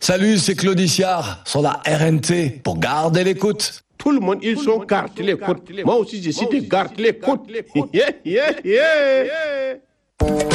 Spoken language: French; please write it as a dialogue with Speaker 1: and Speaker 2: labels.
Speaker 1: Salut, c'est Claudiciard sur la RNT pour garder l'écoute.
Speaker 2: Tout le monde, ils sont garde l'écoute. Moi aussi, j'essaie de garder l'écoute. Yeah, yeah, yeah.